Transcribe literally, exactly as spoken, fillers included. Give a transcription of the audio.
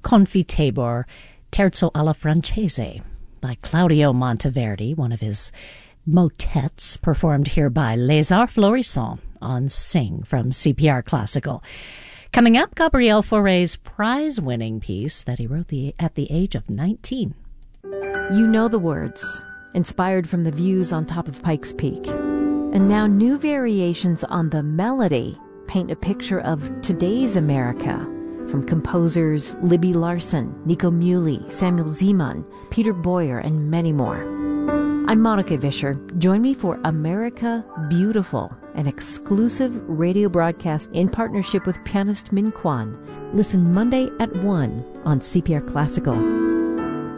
Confitabor, Terzo alla Francese by Claudio Monteverdi, one of his motets performed here by Les Arts Florissants on Sing from C P R Classical. Coming up, Gabriel Fauré's prize-winning piece that he wrote the, at the age of nineteen. You know the words, inspired from the views on top of Pikes Peak. And now new variations on the melody paint a picture of today's America, from composers Libby Larsen, Nico Muhly, Samuel Zeman, Peter Boyer, and many more. I'm Monica Vischer. Join me for America Beautiful, an exclusive radio broadcast in partnership with pianist Min Kwan. Listen Monday at one on C P R Classical.